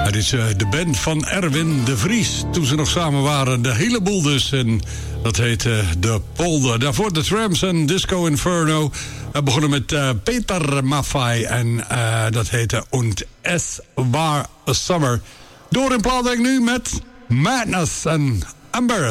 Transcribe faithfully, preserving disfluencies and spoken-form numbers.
Het is uh, de band van Erwin de Vries. Toen ze nog samen waren, de hele boel dus. En dat heette uh, De Polder. Daarvoor de Tramps en Disco Inferno. We begonnen met uh, Peter Maffay. En uh, dat heette Und es war Summer. Door in Plaatdijk nu met Madness en Embarrassed.